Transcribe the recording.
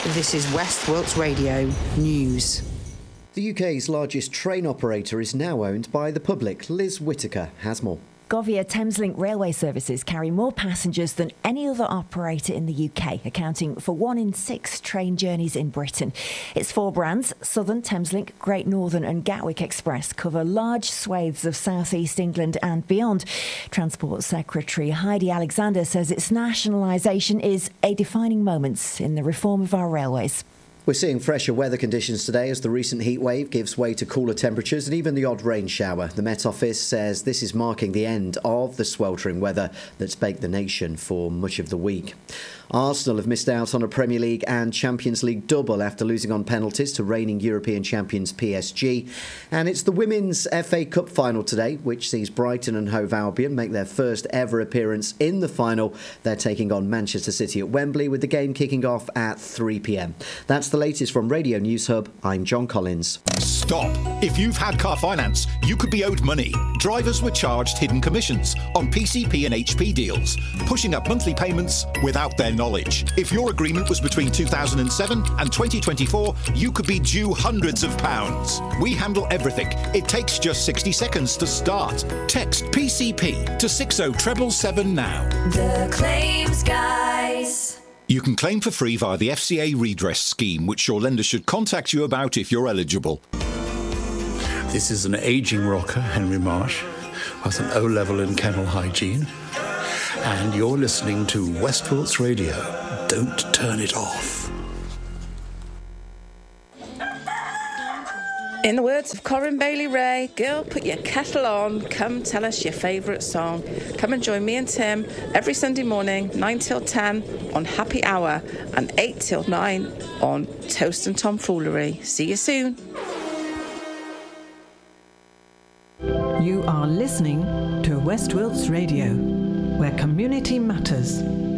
This is West Wilts Radio News. The UK's largest train operator is now owned by the public. Liz Whittaker has more. Govia Thameslink railway services carry more passengers than any other operator in the UK, accounting for 1 in 6 train journeys in Britain. Its 4 brands, Southern, Thameslink, Great Northern and Gatwick Express, cover large swathes of South East England and beyond. Transport Secretary Heidi Alexander says its nationalisation is a defining moment in the reform of our railways. We're seeing fresher weather conditions today as the recent heat wave gives way to cooler temperatures and even the odd rain shower. The Met Office says this is marking the end of the sweltering weather that's baked the nation for much of the week. Arsenal have missed out on a Premier League and Champions League double after losing on penalties to reigning European champions PSG. And it's the Women's FA Cup final today, which sees Brighton and Hove Albion make their first ever appearance in the final. They're taking on Manchester City at Wembley, with the game kicking off at 3 p.m. That's the latest from Radio News Hub. I'm John Collins. Stop. If you've had car finance, you could be owed money. Drivers were charged hidden commissions on PCP and HP deals, pushing up monthly payments without their knowledge. If your agreement was between 2007 and 2024, you could be due hundreds of pounds. We handle everything. It takes just 60 seconds to start. Text PCP to 60777 now. The Claims Guys. You can claim for free via the FCA redress scheme, which your lender should contact you about if you're eligible. This is an ageing rocker, Henry Marsh, with an O-level in kennel hygiene. And you're listening to West Wilts Radio. Don't turn it off. In the words of Corinne Bailey Ray, girl, put your kettle on, come tell us your favourite song. Come and join me and Tim every Sunday morning, 9 till 10 on Happy Hour and 8 till 9 on Toast and Tomfoolery. See you soon. You are listening to West Wilts Radio, where community matters.